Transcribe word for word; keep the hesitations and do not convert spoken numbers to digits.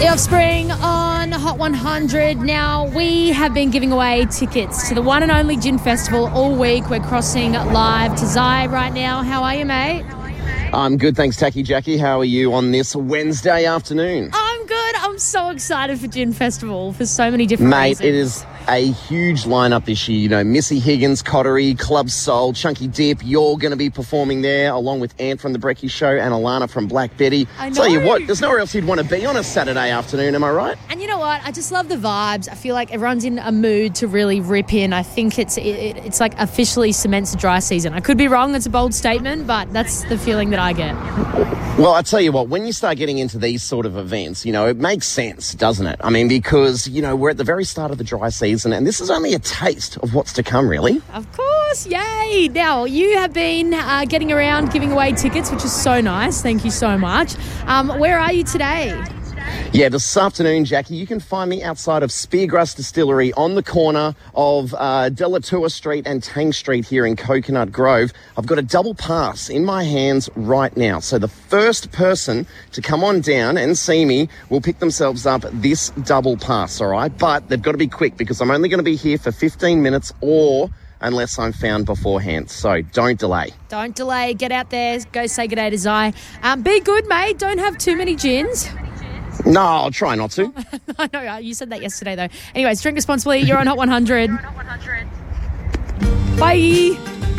The Offspring on Hot one hundred. Now, we have been giving away tickets to the one and only Gin Festival all week. We're crossing live to Zai right now. How are you, mate? I'm good, thanks, Tacky Jackie. How are you on this Wednesday afternoon? I'm good. I'm so excited for Gin Festival for so many different Mate, reasons. it is a huge lineup this year. You know, Missy Higgins, Cottery, Club Soul, Chunky Dip. You're going to be performing there along with Ant from The Brekkie Show and Alana from Black Betty. I know. Tell you what, there's nowhere else you'd want to be on a Saturday afternoon, am I right? And you know what? I just love the vibes. I feel like everyone's in a mood to really rip in. I think it's it, it's like officially cements the dry season. I could be wrong. It's a bold statement, but that's the feeling that I get. Well, I tell you what, when you start getting into these sort of events, you know, it makes sense, doesn't it? I mean, because, you know, we're at the very start of the dry season and this is only a taste of what's to come, really. Of course, yay! Now, you have been uh, getting around giving away tickets, which is so nice. Thank you so much. Um, where are you today? Yeah, this afternoon, Jackie, you can find me outside of Speargrass Distillery on the corner of uh, Delatua Street and Tang Street here in Coconut Grove. I've got a double pass in my hands right now. So the first person to come on down and see me will pick themselves up this double pass, all right? But they've got to be quick because I'm only going to be here for fifteen minutes or unless I'm found beforehand. So don't delay. Don't delay. Get out there. Go say good day to Zai. Um, be good, mate. Don't have too many gins. No, I'll try not to. I know, you said that yesterday, though. Anyways, drink responsibly. You're on Hot one hundred. Bye.